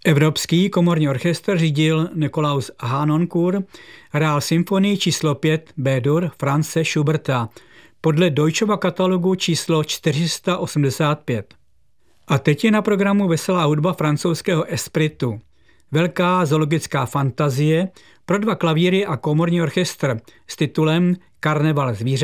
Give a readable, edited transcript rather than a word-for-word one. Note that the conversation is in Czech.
Evropský komorní orchestr řídil Nikolaus Harnoncourt, hrál symfonii číslo 5 B-dur Franze Schuberta podle Deutschova katalogu číslo 485. A teď je na programu veselá hudba francouzského Espritu. Velká zoologická fantazie pro 2 klavíry a komorní orchestr s titulem Karneval zvířat